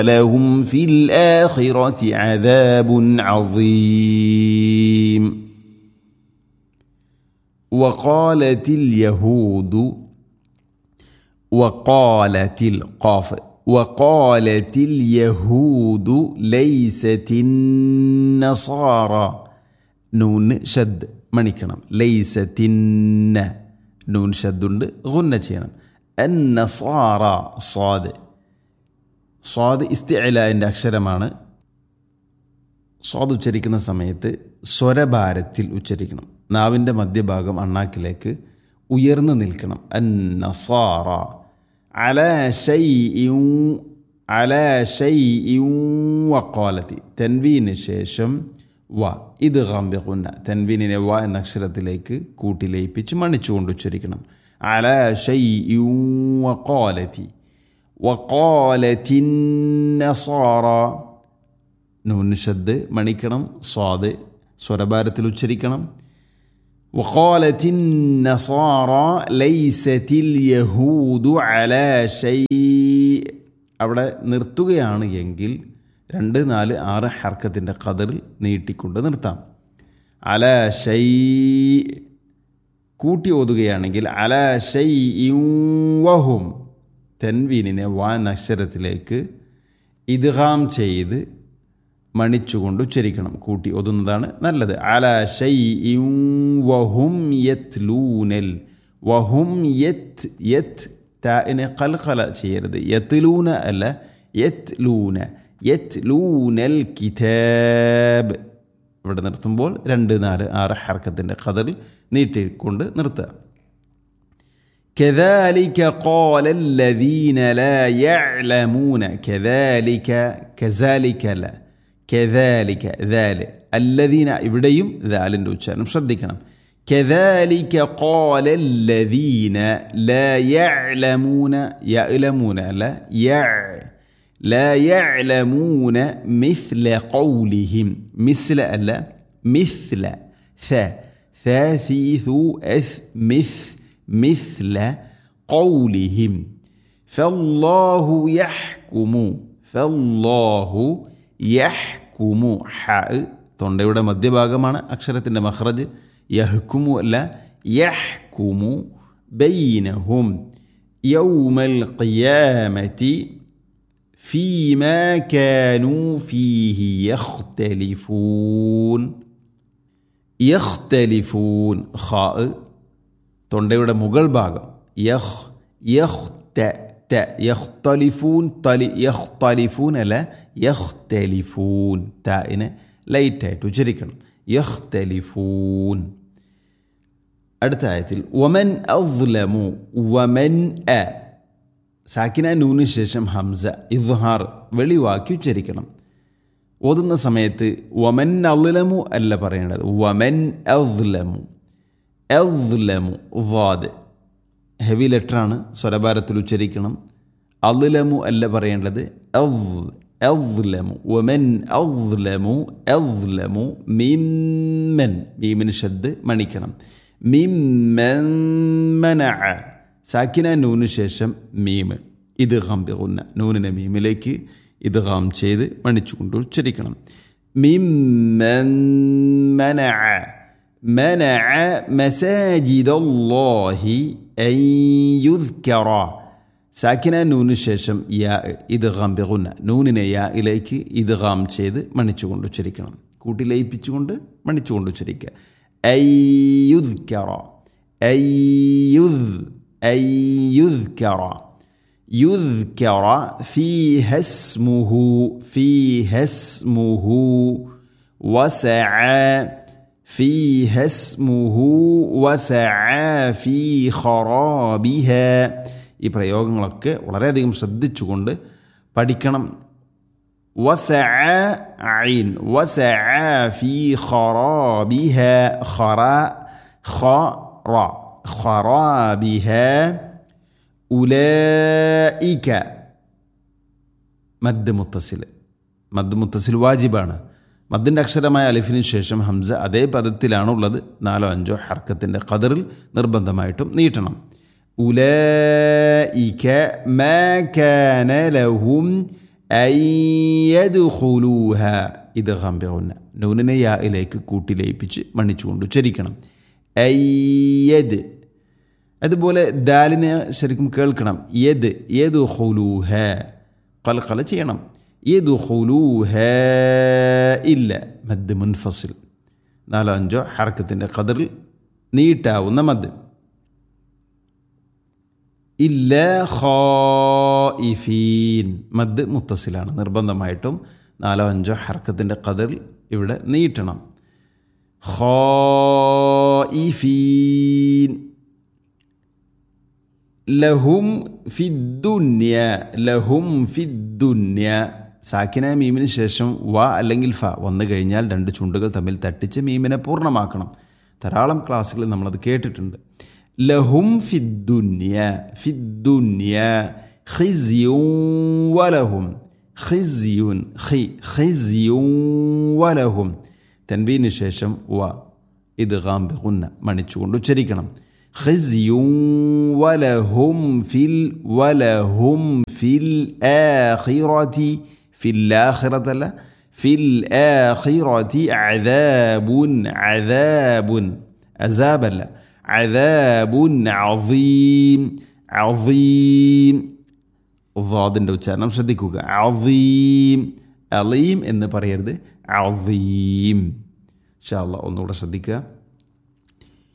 لهم في الآخرة عذاب عظيم وقالت اليهود وقالت القاف وقالت اليهود ليست النصارى نون شد മണിക്കണം ലൈസത്തിന്ന നൂൻ ഷദ്ദുണ്ട് ഗുന്ന ചെയ്യണം അന്നസാറ സ്വാദ് ഇസ്തിഅലാൻ്റെ അക്ഷരമാണ്. സ്വാദ് ഉച്ചരിക്കുന്ന സമയത്ത് സ്വരഭാരത്തിൽ ഉച്ചരിക്കണം. നാവിൻ്റെ മധ്യഭാഗം അണ്ണാക്കിലേക്ക് ഉയർന്നു നിൽക്കണം. അന്നസാറ അലാ ഷൈഇൻ വഖാലത്തി തൻവീന് ശേഷം വ ഇദ്ഗാം ബിഗുന്ന തൻവീനിനെ വ എന്ന അക്ഷരത്തിലേക്ക് കൂട്ടി ലയിപ്പിച്ച് മണിച്ചുകൊണ്ട് ഉച്ചരിക്കണം. അലാ ഷൈഇൻ വഖാലത്തി വഖാലത്തിൻ നസാറ നൂൻ ഷദ് മണിക്കണം. സ്വാദ് സ്വരഭാരത്തിൽ ഉച്ചരിക്കണം. വഖാലത്തിൻ നസാറ ലൈസത്തിൽ യഹൂദു അലാ ഷൈ അവിടെ നിർത്തുകയാണ് എങ്കിൽ 2, 4, 6 ഹർക്കത്തിൻ്റെ ഖദറിൽ നീട്ടിക്കൊണ്ട് നിർത്താം. അലാ ഷൈ കൂട്ടി ഓതുകയാണെങ്കിൽ അലാ ഷൈഇൻ വഹും തൻവീനിനെ വ എന്ന അക്ഷരത്തിലേക്ക് ഇദ്ഗാം ചെയ്ത് മണിച്ചുകൊണ്ട് ഉച്ചരിക്കണം. കൂട്ടി ഓതുന്നതാണ് നല്ലത്. അലാ ഷൈഇൻ വഹും യത്ലൂനൽ വഹും യത്ത് താഇനെ ഖൽഖല ചെയ്യരുത്. യത്ലൂന അല്ല യത്ലൂനൽ കിതാബ് ഇവിടെ നിർത്തുമ്പോൾ 2, 4, 6 ഹർക്കത്തിൻ്റെ ഖദറിൽ നീട്ടിക്കൊണ്ട് നിർത്തുക. كذلك قال الذين لا يعلمون كذلك لا كذلك ذال الذين ഇവിടെയും ദാലിൻ്റെ ഉച്ചാരണം ശ്രദ്ധിക്കണം. كذلك قال الذين لا يعلمون لا يعلمون مثل قولهم مثل ألا مثل ثاثيث مثل قولهم فالله يحكم തൊണ്ടയുടെ മധ്യഭാഗമാണ് അക്ഷരത്തിൻ്റെ മഖ്റജ്. യഹ്കുമു അല്ല യഹ്കുമു ബൈനഹും യൗമൽ ഖിയാമത്തി ഫീമാ കാനൂ ഫീഹി യഖ്തലിഫൂൻ ഖാ തൊണ്ടയുടെ മുകൾ ഭാഗം യഖ്തലിഫൂൻ അല്ല യഖ്തലിഫൂൻ താഇനെ ലൈറ്റായിട്ട് ഉച്ചരിക്കണം. യഖ്തലിഫൂൻ. അടുത്ത ആയത്തിൽ വമൻ അസ്ലമു വമൻ സാക്കിന നൂന് ശേഷം ഹംസ ഇദ്ഹാർ വെളിവാക്കി ഉച്ചരിക്കണം. ഓതുന്ന സമയത്ത് വമൻ അസ്ലമു അല്ല പറയേണ്ടത് വമൻ അസ്ലമു വാദ് ഹെവി ലെറ്ററാണ്, സ്വരഭാരത്തിൽ ഉച്ചരിക്കണം. അസ്ലമു അല്ല പറയേണ്ടത് അസ്ലമു വമൻ അസ്ലമു മിമ്മൻ മീമിന് ഷദ് മണിക്കണം. മിമ്മൻ മനഅ സാക്കിന നൂന് ശേഷം മീമ് ഇദ്ഗാം ബിഗുന്ന നൂനിനെ മീമിലേക്ക് ഇദ്ഗാം ചെയ്ത് മണിച്ചുകൊണ്ട് ഉച്ചരിക്കണം. മിമ്മൻ മനഅ മസാജിദല്ലാഹി അൻ യുദ്കറ സാക്കിന നൂന് ശേഷം യാ ഇദ്ഗാം ബിഗുന്ന നൂനിനെ യായിലേക്ക് ഇദ്ഗാം ചെയ്ത് മണിച്ചുകൊണ്ട് ഉച്ചരിക്കണം. കൂട്ടി ലയിപ്പിച്ചുകൊണ്ട് മണിച്ചുകൊണ്ട് ഉച്ചരിക്കുക. അൻ യുദ്കറ فيها اسمه وسعى في خرابها ഈ പ്രയോഗങ്ങളൊക്കെ വളരെയധികം ശ്രദ്ധിച്ചുകൊണ്ട് പഠിക്കണം. وسعى في خرابها خرابها ഉലൈക മദ് മുത്തസിൽ വാജിബാണ്. മദ്ദിൻ്റെ അക്ഷരമായ അലിഫിന് ശേഷം ഹംസ അതേ പദത്തിലാണുള്ളത്. 4-5 ഹർക്കത്തിൻ്റെ ഖദറിൽ നിർബന്ധമായിട്ടും നീട്ടണം. ഉലൈക മാ കാന ലഹും അയ്യദ്ഖുലൂഹ ഇദ്ഗാം ബിഗുന്ന. നൂനിനെ യായിലേക്ക് കൂട്ടി ലയിപ്പിച്ച് മണിച്ചുകൊണ്ട് ഉച്ചരിക്കണം. അയ്യദ്. അതുപോലെ ദാലിനെ ശരിക്കും കേൾക്കണം. യദ്ഖുലൂഹ ഖൽഖല ചെയ്യണം. യദ്ഖുലൂഹ ഇല്ല മദ് മുൻഫസിൽ. 4-5 ഹർക്കത്തിൻ്റെ ഖദറിൽ നീട്ടാവുന്ന മദ്. ഇല്ല ഖായിഫീൻ മദ് മുത്തസിലാണ്. നിർബന്ധമായിട്ടും 4-5 ഹർക്കത്തിൻ്റെ ഖദറിൽ ഇവിടെ നീട്ടണം. ഖായിഫീൻ. ലഹും ഫിദ്ദുന്യ. ലഹും ഫിദ്ദുന്യ. സാക്കിന മീമിന് ശേഷം വ അല്ലെങ്കിൽ ഫ വന്നു കഴിഞ്ഞാൽ 2 ചുണ്ടുകൾ തമ്മിൽ തട്ടിച്ച് മീമിനെ പൂർണ്ണമാക്കണം. ധാരാളം ക്ലാസ്സുകളിൽ നമ്മളത് കേട്ടിട്ടുണ്ട്. ലഹും ഫിദ്ദുന്യ. ഫിദ്ദുന്യ ഖിസ്യുൻ വലഹും. ഖിസ്യുൻ ഖിസ്യുൻ വലഹും. തൻവീന് ശേഷം വ ഇദ്ഗാം ബിഗുന്ന മണിച്ചുകൊണ്ട് ഉച്ചരിക്കണം. ഖിസ്യുൻ വലഹും ഫിൽ ആഖിറതി. ഫിൽ ആഖിറതല്ല ഫിൽ ആഖിറതി അദാബുൻ. അദാബുൻ അസാബല്ല. അദാബുൻ അസീം. അസീം വാദിൻ്റെ ഉച്ചാരണം ശ്രദ്ധിക്കുക. അസീം. അലീം എന്ന് പറയരുത്. അസീം. ഇൻഷാ അല്ലാഹ് ഒന്നുകൂടെ ശ്രദ്ധിക്കുക.